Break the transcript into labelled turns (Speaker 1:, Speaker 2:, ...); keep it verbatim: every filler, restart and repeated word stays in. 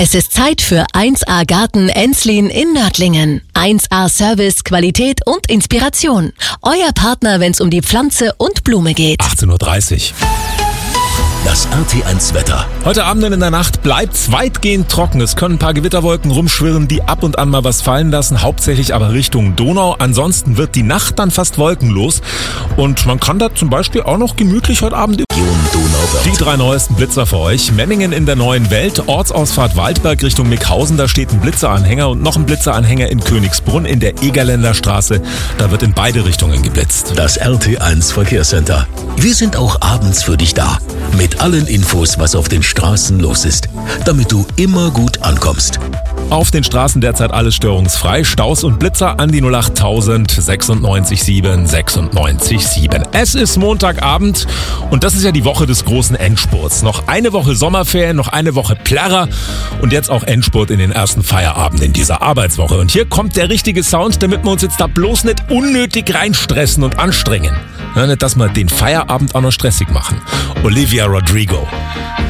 Speaker 1: Es ist Zeit für eins A Garten Enslin in Nördlingen. eins A Service, Qualität und Inspiration. Euer Partner, wenn es um die Pflanze und Blume geht.
Speaker 2: achtzehn Uhr dreißig.
Speaker 3: Das R T eins Wetter.
Speaker 2: Heute Abend und in der Nacht bleibt's weitgehend trocken. Es können ein paar Gewitterwolken rumschwirren, die ab und an mal was fallen lassen, hauptsächlich aber Richtung Donau. Ansonsten wird die Nacht dann fast wolkenlos und man kann da zum Beispiel auch noch gemütlich heute Abend die drei neuesten Blitzer für euch. Memmingen in der neuen Welt, Ortsausfahrt Waldberg Richtung Mickhausen, da steht ein Blitzeranhänger und noch ein Blitzeranhänger in Königsbrunn in der Egerländer Straße. Da wird in beide Richtungen geblitzt.
Speaker 3: Das R T eins Verkehrscenter. Wir sind auch abends für dich da. Mit allen Infos, was auf den Straßen los ist, damit du immer gut ankommst.
Speaker 2: Auf den Straßen derzeit alles störungsfrei. Staus und Blitzer an die null acht tausend sechsundneunzig sieben sechsundneunzig sieben. Es ist Montagabend und das ist ja die Woche des großen Endspurts. Noch eine Woche Sommerferien, noch eine Woche Plärrer und jetzt auch Endspurt in den ersten Feierabend in dieser Arbeitswoche. Und hier kommt der richtige Sound, damit wir uns jetzt da bloß nicht unnötig reinstressen und anstrengen. Ja, nicht, dass wir den Feierabend auch noch stressig machen. Olivia Rodrigo.